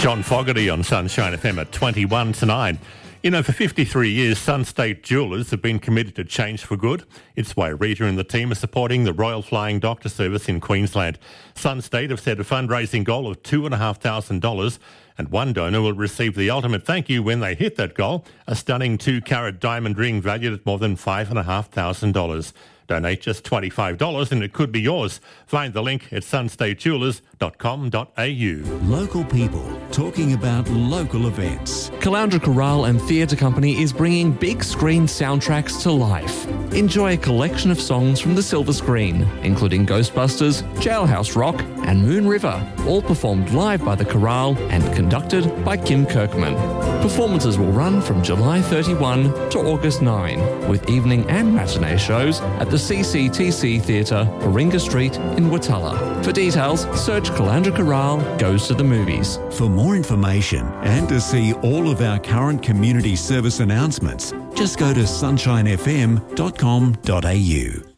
John Fogarty on Sunshine FM at 21 to 9. You know, for 53 years, Sunstate Jewellers have been committed to change for good. It's why Rita and the team are supporting the Royal Flying Doctor Service in Queensland. Sunstate have set a fundraising goal of $2,500, and one donor will receive the ultimate thank you when they hit that goal, a stunning 2-carat diamond ring valued at more than $5,500. Donate just $25 and it could be yours. Find the link at sunstatejewellers.com.au. Local people talking about local events. Caloundra Chorale and Theatre Company is bringing big screen soundtracks to life. Enjoy a collection of songs from the silver screen, including Ghostbusters, Jailhouse Rock and Moon River, all performed live by the chorale and conducted by Kim Kirkman. Performances will run from July 31 to August 9, with evening and matinee shows at the CCTC Theatre, Warringah Street in Watala. For details, search Caloundra Chorale Goes to the Movies. For more information and to see all of our current community service announcements, just go to sunshinefm.com.au.